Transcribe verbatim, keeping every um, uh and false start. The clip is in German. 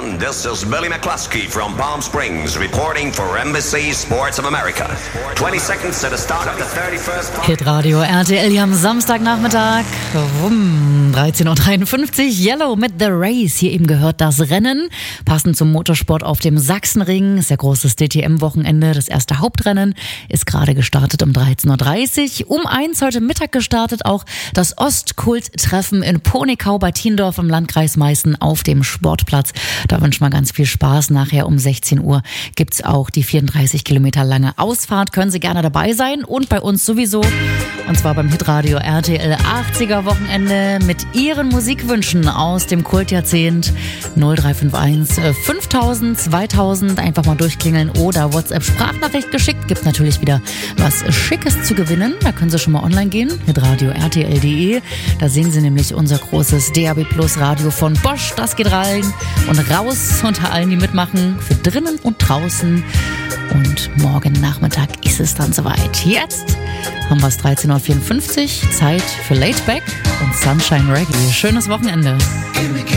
gentlemen, this is Billy McCluskey from Palm Springs reporting for Embassy Sports of America. twenty seconds to the start of the thirty-first... Hitradio R T L hier am Samstagnachmittag. Wumm, dreizehn Uhr dreiundfünfzig. Yellow mit The Race. Hier eben gehört das Rennen. Passend zum Motorsport auf dem Sachsenring. Ist ja großes D T M-Wochenende. Das erste Hauptrennen ist gerade gestartet um dreizehn Uhr dreißig. Um eins heute Mittag gestartet auch das Ostkult-Treffen in Ponickau bei Tiendorf im Landkreis Meißen auf dem Sportplatz. Da wünschen wir ganz viel Spaß. Nachher um sechzehn Uhr gibt's auch die vierunddreißig Kilometer lange Ausfahrt. Können Sie gerne dabei sein und bei uns sowieso. Und zwar beim Hitradio R T L achtziger Wochenende mit Ihren Musikwünschen aus dem Kultjahrzehnt. null drei fünf eins fünftausend, zweitausend. Einfach mal durchklingeln oder WhatsApp-Sprachnachricht geschickt. Gibt natürlich wieder was Schickes zu gewinnen. Da können Sie schon mal online gehen. hitradio R T L punkt de. Da sehen Sie nämlich unser großes D A B Plus Radio von Bosch. Das geht rein und raus unter allen, die mitmachen. Für drinnen und draußen. Und morgen Nachmittag ist es dann soweit. Jetzt haben wir es dreizehn Uhr vierundfünfzig. Zeit für Laid Back und Sunshine Reggae. Schönes Wochenende.